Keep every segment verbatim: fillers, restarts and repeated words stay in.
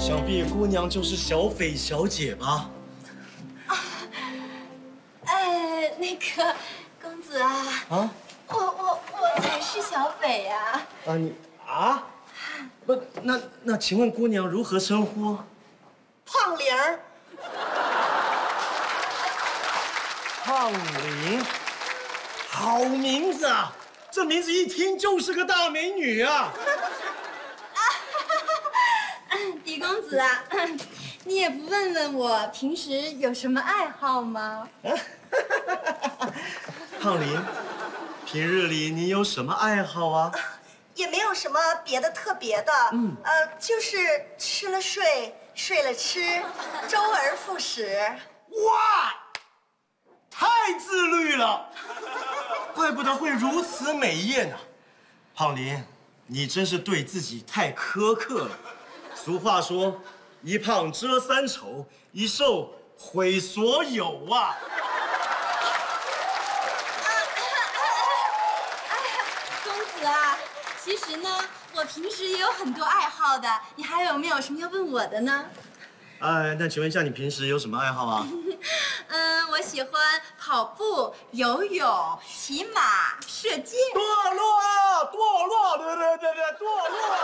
想必姑娘就是小斐小姐吧？ 啊，哎，那个公子啊，啊，我我我才是小斐呀！ 啊，你啊？不，那那请问姑娘如何称呼？ 胖玲儿。 胖玲，好名字啊！这名字一听就是个大美女啊！ 狄公子啊，你也不问问我平时有什么爱好吗？ 胖玲，平日里你有什么爱好啊？ 也没有什么别的特别的，嗯，呃，就是吃了睡，睡了吃，周而复始。 哇，太自律了，怪不得会如此美艳呢。胖玲，你真是对自己太苛刻了。俗话说，一胖遮三丑，一瘦毁所有啊。 公子啊，其实呢，我平时也有很多爱好的，你还有没有什么要问我的呢？ 哎，那请问一下，你平时有什么爱好啊？ 嗯，我喜欢跑步、游泳、骑马、射箭。 堕落啊！堕落！对对对对，堕落！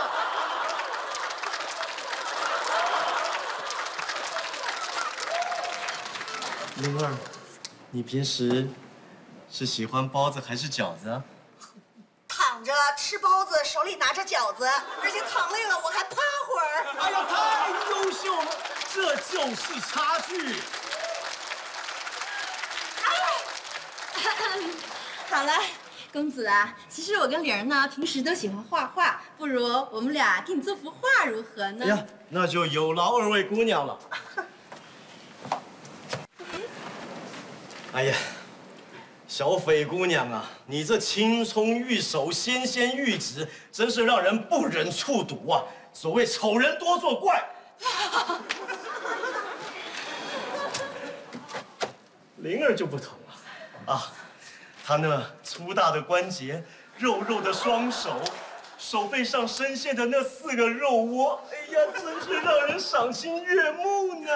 灵儿，你平时是喜欢包子还是饺子啊？ 躺着吃包子，手里拿着饺子，而且躺累了我还趴会儿。 哎呀，太优秀了，这就是差距。 好了，公子啊，其实我跟玲儿呢，平时都喜欢画画，不如我们俩定做幅画如何呢？ 哎呀，那就有劳二位姑娘了。哎呀，小斐姑娘啊，你这青葱玉手，纤纤玉指，真是让人不忍触睹啊！所谓丑人多作怪。灵儿就不同了，啊，她那粗大的关节，肉肉的双手，手背上深陷的那四个肉窝，哎呀，真是让人赏心悦目呢。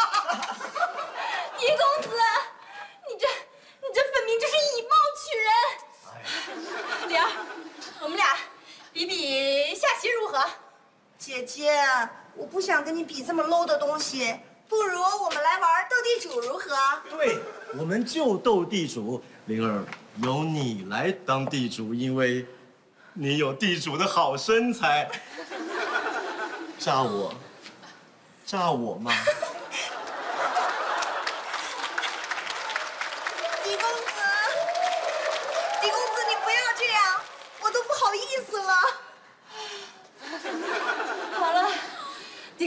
狄公子，你这你这分明就是以貌取人。哎，玲儿，我们俩比比下棋如何？ 姐姐，我不想跟你比这么 low 的东西，不如我们来玩斗地主如何？ 对，我们就斗地主。灵儿，由你来当地主，因为你有地主的好身材。炸我，炸我嘛！ 狄公子，狄公子，你不要这样，我都不好意思了。